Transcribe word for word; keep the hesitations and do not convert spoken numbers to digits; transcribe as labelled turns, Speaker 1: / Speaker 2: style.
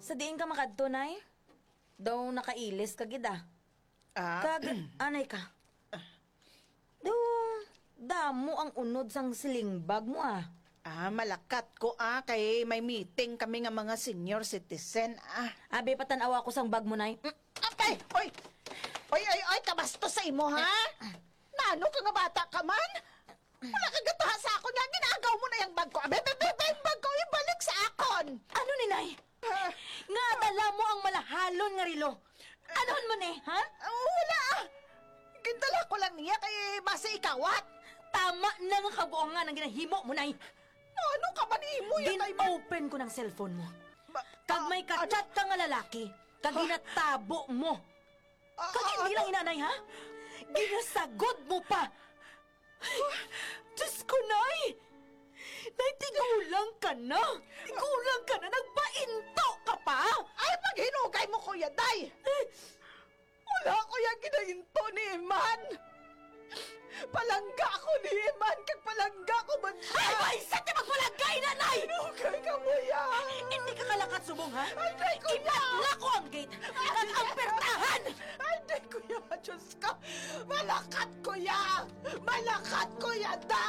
Speaker 1: Sa diin ka makadto, nay? Daw nakailis ka gid ah.
Speaker 2: Ah,
Speaker 1: Kag, anay ka. Daw, damo ang unod sang silingbag mo ah.
Speaker 2: ah, malakat ko ah, kay may meeting kami nga mga senior citizen ah.
Speaker 1: Abi, patanawa ko sang bag mo, nay. Mm,
Speaker 2: Apay! Oy! Oy, oy, oy, kabastos sa imo, ha? Nano ka nga bata ka man? Wala ka gataha sa akon nga, ginagaw mo na yung bag ko. Abe, abe, abe, yung bag ko, ibalik sa akon!
Speaker 1: Ano ni nay?
Speaker 2: Ah,
Speaker 1: Nga dala mo ang malahalon nga rilo. Anon mo ni, ha?
Speaker 2: ah, wala ah! Gindala ko lang niya kay base ikawat.
Speaker 1: Tama na nga kabuangan ang ginahimo mo, nay.
Speaker 2: Ano ka man imo yan kay ma...
Speaker 1: Gin-open ko ng cellphone mo.
Speaker 2: Ba-
Speaker 1: Kag may
Speaker 2: ah,
Speaker 1: kachat ka nga lalaki, kag ginatabo mo.
Speaker 2: ah,
Speaker 1: Kag
Speaker 2: ah,
Speaker 1: hindi
Speaker 2: ano?
Speaker 1: lang inanay, ha? Ginasagod mo pa. Diyos ko, nay! Nay, tigulang ka na! Tigulang ka na! Nagpainto ka pa!
Speaker 2: Ay, pag hinugay mo, Kuya Day! Wala ko yung ginahinto ni Iman! Palangga ako ni Iman, kag palangga ko man siya!
Speaker 1: Ay, maisat niya magpalagay na, nay!
Speaker 2: Hinugay ka mo yan!
Speaker 1: Hindi ka kalakat subong, ha?
Speaker 2: Ay, day, kuya!
Speaker 1: Ipadla ko ang gate! At ang pertahan!
Speaker 2: Ay, day, kuya! Diyos ko! Malakat, kuya! Malakat, kuya! Day!